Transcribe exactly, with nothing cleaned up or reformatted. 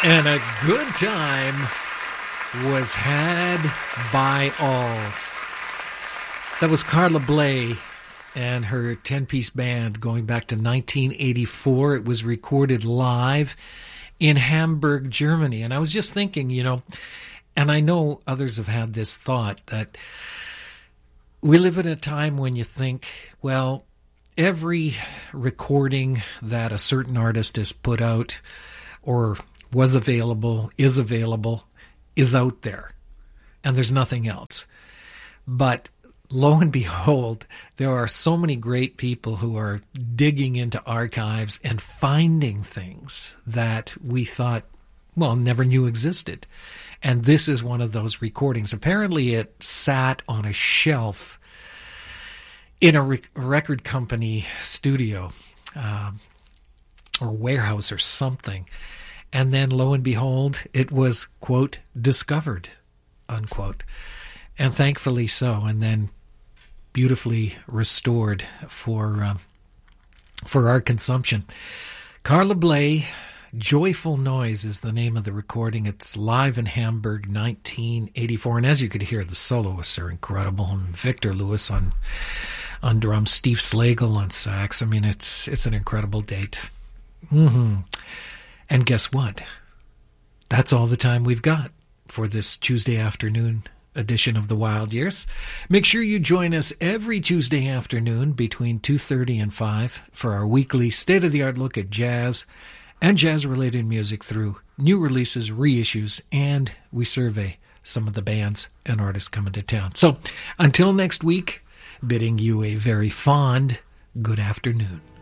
And a good time was had by all. That was Carla Bley and her ten-piece band going back to nineteen eighty-four. It was recorded live in Hamburg, Germany. And I was just thinking, you know, and I know others have had this thought, that we live in a time when you think, well, every recording that a certain artist has put out or was available, is available, is out there, and there's nothing else. But lo and behold, there are so many great people who are digging into archives and finding things that we thought, well, never knew existed. And this is one of those recordings. Apparently it sat on a shelf in a rec- record company studio um, or warehouse or something. And then, lo and behold, it was, quote, discovered, unquote. And thankfully so. And then beautifully restored for um, for our consumption. Carla Bley, Joyful Noise is the name of the recording. It's live in Hamburg, nineteen eighty-four. And as you could hear, the soloists are incredible. And Victor Lewis on on drums, Steve Slagle on sax. I mean, it's it's an incredible date. Mm-hmm. And guess what? That's all the time we've got for this Tuesday afternoon edition of The Wild Years. Make sure you join us every Tuesday afternoon between two thirty and five for our weekly state-of-the-art look at jazz and jazz-related music through new releases, reissues, and we survey some of the bands and artists coming to town. So until next week, bidding you a very fond good afternoon.